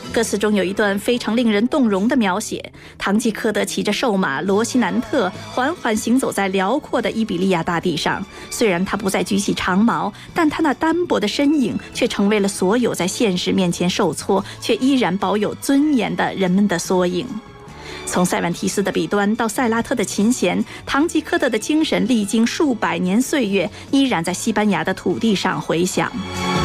歌词中有一段非常令人动容的描写，堂吉诃德骑着瘦马罗西南特缓缓行走在辽阔的伊比利亚大地上。虽然他不再举起长矛，但他那单薄的身影却成为了所有在现实面前受挫却依然保有尊严的人们的缩影。从塞万提斯的笔端到塞拉特的琴弦，堂吉诃德的精神历经数百年岁月，依然在西班牙的土地上回响。